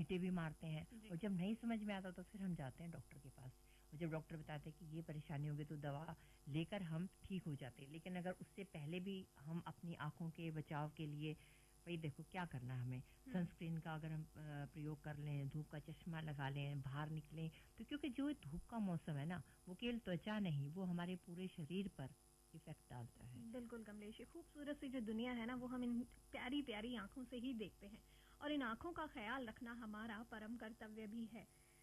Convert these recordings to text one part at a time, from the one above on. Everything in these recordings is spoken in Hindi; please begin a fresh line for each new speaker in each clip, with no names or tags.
छींटे भी मारते हैं, और जब नहीं समझ में आता तो फिर हम जाते हैं डॉक्टर के पास, और जब डॉक्टर बताते हैं कि ये परेशानी होगी तो दवा लेकर हम ठीक हो जाते हैं। लेकिन अगर उससे पहले भी हम अपनी आंखों के बचाव के लिए, भाई देखो क्या करना है हमें, सनस्क्रीन का अगर हम प्रयोग कर लें, धूप का चश्मा लगा लें, बाहर निकलें, तो क्योंकि जो धूप का मौसम है ना, वो केवल त्वचा नहीं, वो हमारे पूरे शरीर पर इफेक्ट डालता है।
बिल्कुल कमलेश, खूबसूरत सी जो दुनिया है ना, वो हम इन प्यारी प्यारी आंखों से ही देखते हैं, और इन आंखों का ख्याल रखना हमारा परम कर्तव्य भी है।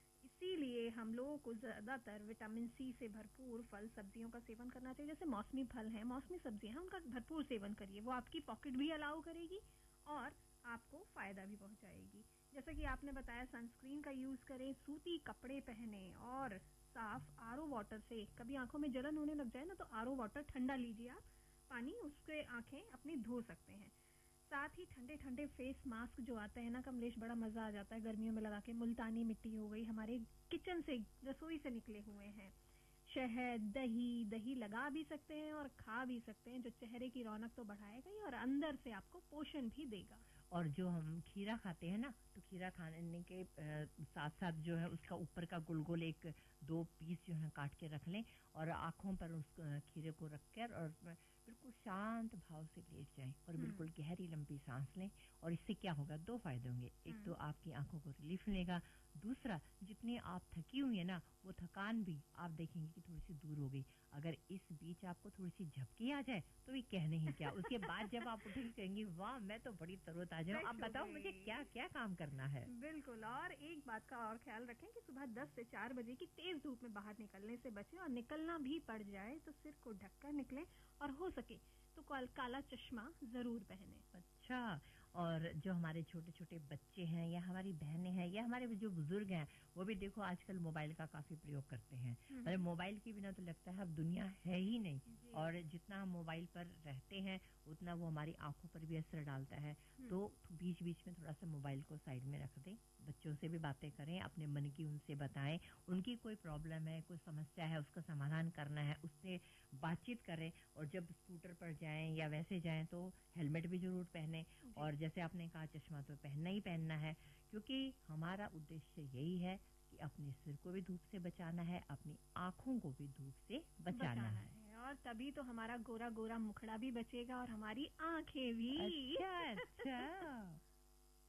इसीलिए हम लोगों को ज्यादातर विटामिन सी से भरपूर फल सब्जियों का सेवन करना चाहिए। जैसे मौसमी फल हैं, मौसमी सब्जियां हैं, उनका भरपूर सेवन करिए। वो आपकी पॉकेट भी अलाउ करेगी और आपको फायदा भी पहुंचाएगी। जैसा कि आपने बताया, सनस्क्रीन का यूज करें, सूती कपड़े पहने, और साफ आरओ वाटर से, कभी आंखों में जलन होने लग जाए ना, तो आरओ वाटर ठंडा लीजिए आप, पानी, उससे आंखें अपनी धो सकते हैं। साथ ही ठंडे ठंडे फेस मास्क जो आते हैं ना कमलेश, बड़ा मजा आ जाता है गर्मियों में लगा के। मुल्तानी मिट्टी हो गई, हमारे किचन से, रसोई से निकले हुए हैं। शहद, दही लगा भी सकते हैं और खा भी सकते हैं, जो चेहरे की रौनक तो बढ़ाएगा ही और अंदर से आपको पोषण भी देगा।
और जो हम खीरा खाते हैं ना, तो खीरा खाने के साथ साथ जो है उसका ऊपर का गुलगुल 1-2 पीस जो है काट के रख लें, और आंखों पर उस खीरे को रखकर और बिल्कुल शांत भाव से लेट जाएं और बिल्कुल गहरी लंबी सांस लें। और इससे क्या होगा, 2 फायदे होंगे। एक तो आपकी आंखों को रिलीफ मिलेगा, दूसरा जितनी आप थकी हुई है ना, वो थकान भी आप देखेंगे कि थोड़ी सी दूर हो गई। अगर इस बीच आपको थोड़ी सी झपकी आ जाए तो भी कहने ही क्या, उसके बाद जब आप उठेंगे कहेंगे वाह मैं तो बड़ी तरोताजा हूं, अब बताओ मुझे क्या क्या काम करना है।
बिल्कुल। और एक बात का और ख्याल रखें कि सुबह 10 से 4 बजे की तेज धूप में बाहर निकलने से बचें, और निकलना भी पड़ जाए तो सिर को ढककर निकलें, और हो सके तो काला चश्मा जरूर पहने।
अच्छा, और जो हमारे छोटे छोटे बच्चे हैं, या हमारी बहनें हैं, या हमारे जो बुजुर्ग हैं, वो भी देखो आजकल मोबाइल का काफी प्रयोग करते हैं। मतलब मोबाइल के बिना तो लगता है अब दुनिया है ही नहीं, और जितना हम मोबाइल पर रहते हैं उतना वो हमारी आंखों पर भी असर डालता है। तो बीच बीच में थोड़ा सा मोबाइल को साइड में रख दें, बच्चों से भी बातें करें, अपने मन की उनसे बताएं, उनकी कोई प्रॉब्लम है, कोई समस्या है, उसका समाधान करना है, उससे बातचीत करें। और जब स्कूटर पर जाएं या वैसे जाएं तो हेलमेट भी जरूर पहने, और जैसे आपने कहा चश्मा तो पहनना ही पहनना है, क्योंकि हमारा उद्देश्य यही है कि अपने सिर को भी धूप से बचाना है, अपनी आंखों को भी धूप से बचाना है।
और तभी तो हमारा गोरा गोरा मुखड़ा भी बचेगा और हमारी आंखें भी।
अच्छा